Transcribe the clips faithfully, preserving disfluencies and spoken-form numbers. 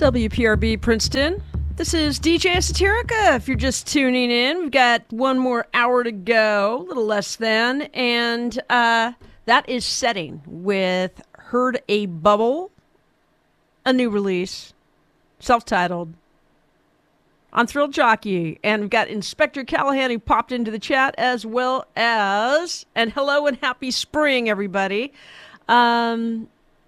W P R B Princeton. This is D J Esoterica. If you're just tuning in, we've got one more hour to go, a little less than, and uh, that is Setting with Heard a Bubble, a new release, self-titled, on Thrill Jockey. And we've got Inspector Callahan who popped into the chat, as well as, and hello and happy spring, everybody, um,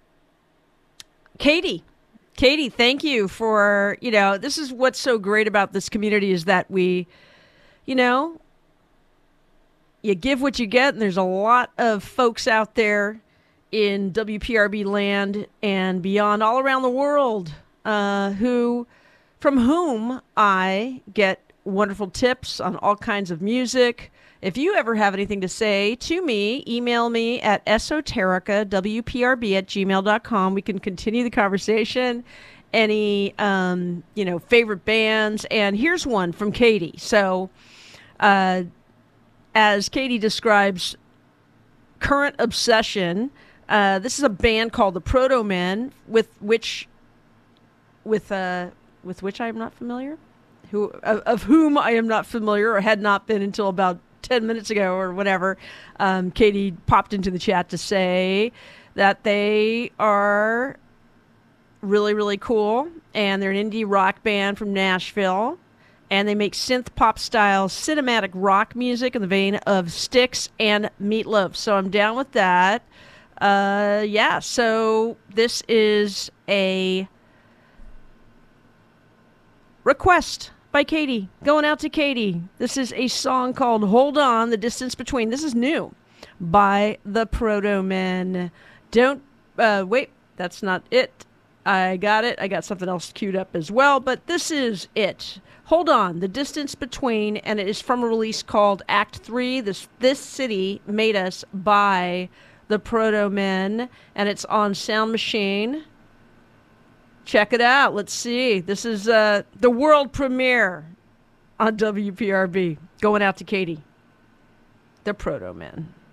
Katie. Katie, thank you for, you know, this is what's so great about this community is that we, you know, you give what you get, and there's a lot of folks out there in W P R B land and beyond all around the world uh, who, from whom I get wonderful tips on all kinds of music. If you ever have anything to say to me, email me at esoterica, W P R B at gmail dot com. We can continue the conversation. Any, um, you know, favorite bands. And here's one from Katie. So, uh, as Katie describes, current obsession, uh, this is a band called the Proto Men, with which, with, uh, with which I am not familiar, who, of, of whom I am not familiar or had not been until about ten minutes ago or whatever. um, Katie popped into the chat to say that they are really, really cool, and they're an indie rock band from Nashville, and they make synth pop style cinematic rock music in the vein of Styx and Meatloaf. So I'm down with that. Uh, yeah, so this is a request by Katie, going out to Katie. This is a song called Hold On, The Distance Between. This is new by the Proto Men. Don't, uh, wait, that's not it. I got it. I got something else queued up as well, but this is it. Hold On, The Distance Between, and it is from a release called Act three, This, this City Made Us, by the Proto Men, and it's on Sound Machine. Check it out. Let's see. This is uh, the world premiere on W P R B. Going out to Katie, the Proto Men.